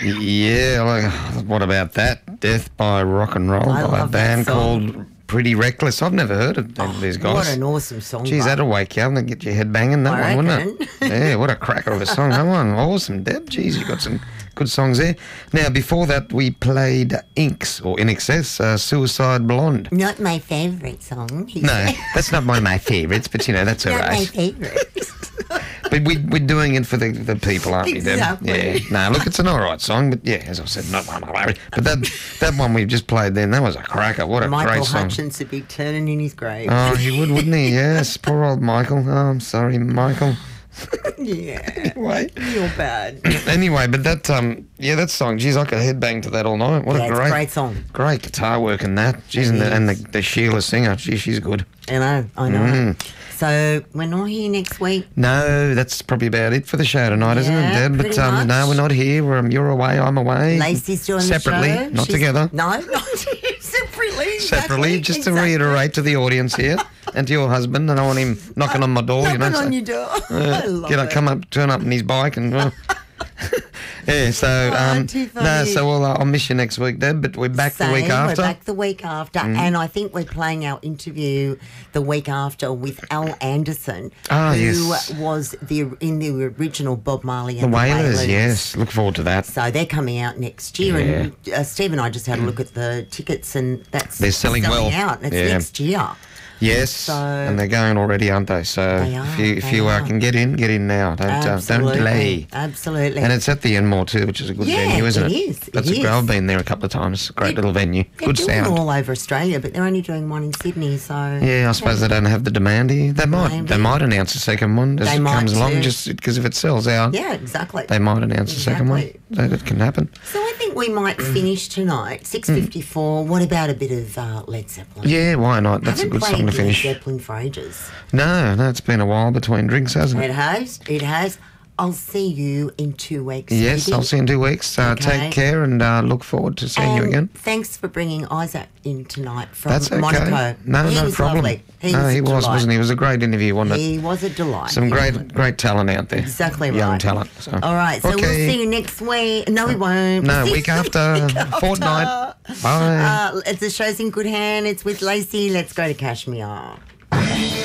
Yeah, what about that? Death by Rock and Roll by a band called Pretty Reckless. I've never heard of these guys. What an awesome song. Geez, that'll wake you up and get your head banging, that one, wouldn't it? Yeah, what a cracker of a song, that one. Awesome, Deb. Geez, you got some good songs there. Now, before that, we played Inks, or In Excess, Suicide Blonde. Not my favourite song. No, that's not one of my favourites, but, that's all right. Not my favourite. But we're doing it for the people, aren't we, Deb? Exactly. Yeah. No, look, it's an all right song, but yeah, as I said, not one of my favourites. But that one we just played then, that was a cracker. What a great song. Michael Hutchins would be turning in his grave. Oh, he would, wouldn't he? Yes, poor old Michael. Oh, I'm sorry, Michael. Yeah. Anyway. You're bad. Anyway, but that song, geez, I could headbang to that all night. What a great song. Great guitar work in that. Geez, and the Sheila singer, geez, she's good. I know. So we're not here next week? No, that's probably about it for the show tonight, isn't it, Deb? But no, we're not here. You're away, I'm away. Lacey's doing separately, the show. Not together. No, not separately. Separately, just to reiterate to the audience here and to your husband, and I want him knocking on my door. Knocking on your door. I love it. Turn up in his bike and... Yeah, so so I'll miss you next week, Deb. But we're back the week after. We're back the week after, and I think we're playing our interview the week after with Al Anderson, who was in the original Bob Marley and the Wailers. Yes, look forward to that. So they're coming out next year, and Steve and I just had a look at the tickets, and they're selling well out. It's next year. Yes, and they're going already, aren't they? So if you can get in now. Don't delay. Absolutely. And it's at the Enmore too, which is a good venue, isn't it? It is. I've been there a couple of times. Great little venue. Good sound. They're doing all over Australia, but they're only doing one in Sydney. So I suppose they don't have the demand here. They might announce a second one as it comes along, just because if it sells out. Yeah, exactly. They might announce a second one. That can happen. So I think we might finish tonight. 6:54. What about a bit of Led Zeppelin? Yeah, why not? That's a good song to finish. Led Zeppelin for ages. No, it's been a while between drinks, hasn't it? It has. I'll see you in 2 weeks. Yes, I'll see you in 2 weeks. Take care and look forward to seeing you again. Thanks for bringing Isaac in tonight from Monaco. No problem. Lovely. He was, wasn't he? It was a great interview, wasn't it? He was a delight. Some great talent out there. Exactly right. Young talent. So. All right, so we'll see you next week. No, we won't. No, week after. Fortnight. Bye. The show's in good hand. It's with Lacey. Let's go to Kashmir.